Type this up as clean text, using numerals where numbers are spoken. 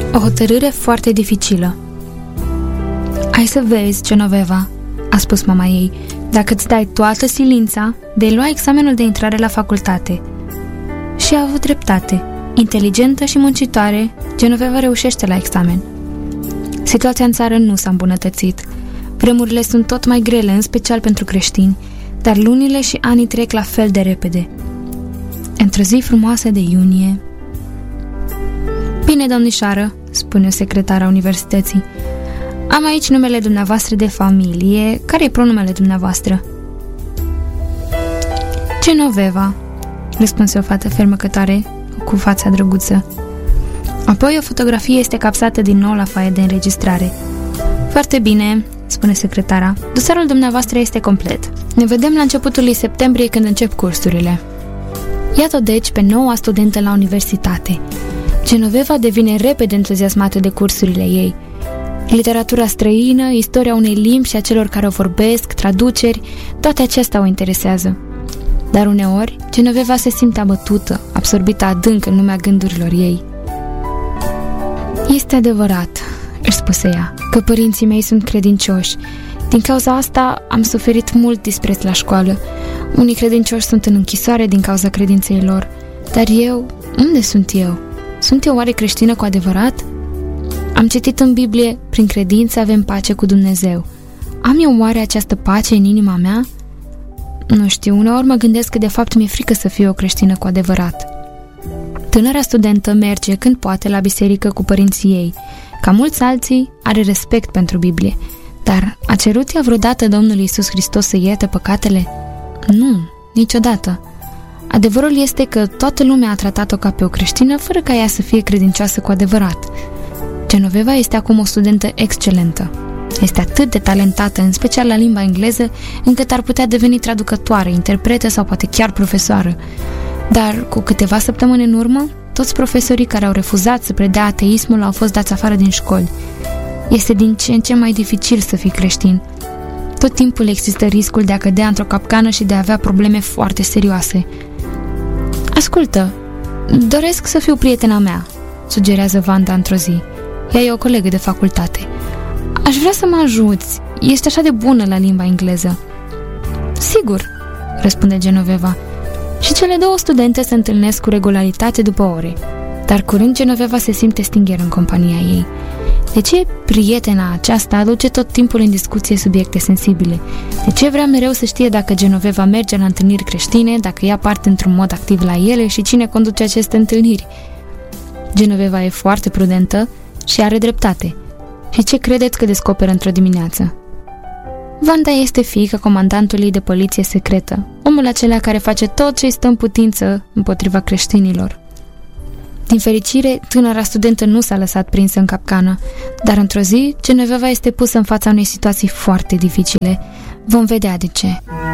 O hotărâre foarte dificilă. Ai să vezi, Genoveva, a spus mama ei, dacă îți dai toată silința de a lua examenul de intrare la facultate. Și a avut dreptate. Inteligentă și muncitoare, Genoveva reușește la examen. Situația în țară nu s-a îmbunătățit. Vremurile sunt tot mai grele, în special pentru creștini, dar lunile și anii trec la fel de repede. Într-o zi frumoasă de iunie... Bine, domnișoară, spune secretara universității. Am aici numele dumneavoastră de familie. Care e pronumele dumneavoastră? Genoveva, răspunse o fată fermecătoare cu fața drăguță. Apoi o fotografie este capsată din nou la foaia de înregistrare. Foarte bine, spune secretara. Dosarul dumneavoastră este complet. Ne vedem la începutul lui septembrie, când încep cursurile. Iată deci pe noua studentă la universitate. Genoveva devine repede entuziasmată de cursurile ei. Literatura străină, istoria unei limbi și a celor care o vorbesc, traduceri, toate acestea o interesează. Dar uneori, Genoveva se simte abătută, absorbită adânc în lumea gândurilor ei. Este adevărat, își spuse ea, că părinții mei sunt credincioși. Din cauza asta am suferit mult dispreț la școală. Unii credincioși sunt în închisoare din cauza credinței lor. Dar eu, unde sunt eu? Sunt eu oare creștină cu adevărat? Am citit în Biblie, prin credință avem pace cu Dumnezeu. Am eu oare această pace în inima mea? Nu știu, uneori mă gândesc că de fapt mi-e frică să fiu o creștină cu adevărat. Tânăra studentă merge când poate la biserică cu părinții ei. Ca mulți alții, are respect pentru Biblie. Dar a cerut ea vreodată Domnului Iisus Hristos să ierte păcatele? Nu, niciodată. Adevărul este că toată lumea a tratat-o ca pe o creștină fără ca ea să fie credincioasă cu adevărat. Genoveva este acum o studentă excelentă. Este atât de talentată, în special la limba engleză, încât ar putea deveni traducătoare, interpretă sau poate chiar profesoară. Dar, cu câteva săptămâni în urmă, toți profesorii care au refuzat să predea ateismul au fost dați afară din școli. Este din ce în ce mai dificil să fii creștin. Tot timpul există riscul de a cădea într-o capcană și de a avea probleme foarte serioase. Ascultă, doresc să fiu prietena mea, sugerează Vanda într-o zi. Ea e o colegă de facultate. Aș vrea să mă ajuți, ești așa de bună la limba engleză. Sigur, răspunde Genoveva. Și cele două studente se întâlnesc cu regularitate după ore. Dar curând Genoveva se simte stingher în compania ei. De ce prietena aceasta aduce tot timpul în discuție subiecte sensibile? De ce vrea mereu să știe dacă Genoveva merge la întâlniri creștine, dacă ia parte într-un mod activ la ele și cine conduce aceste întâlniri? Genoveva e foarte prudentă și are dreptate. Și ce credeți că descoperă într-o dimineață? Vanda este fiica comandantului de poliție secretă, omul acela care face tot ce îi stă în putință împotriva creștinilor. Din fericire, tânăra studentă nu s-a lăsat prinsă în capcană, dar într-o zi, Genoveva este pusă în fața unei situații foarte dificile. Vom vedea de ce.